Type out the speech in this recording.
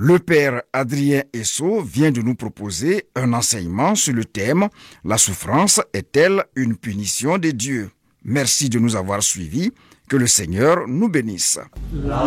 Le père Adrien Esso vient de nous proposer un enseignement sur le thème « La souffrance est-elle une punition de Dieu ?» Merci de nous avoir suivis. Que le Seigneur nous bénisse.